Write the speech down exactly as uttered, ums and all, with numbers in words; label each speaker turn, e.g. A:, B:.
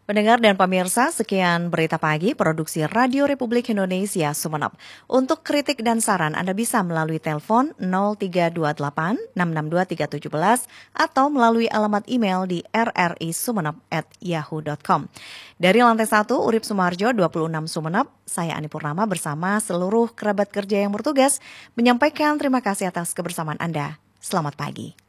A: Pendengar dan pemirsa, sekian berita pagi produksi Radio Republik Indonesia Sumeneb. Untuk kritik dan saran Anda bisa melalui telepon nol tiga dua delapan enam enam dua tiga satu tujuh atau melalui alamat email di r r i sumeneb at yahoo dot com. Dari lantai satu, Urip Sumarjo dua puluh enam Sumeneb, saya Ani Purnama bersama seluruh kerabat kerja yang bertugas menyampaikan terima kasih atas kebersamaan Anda. Selamat pagi.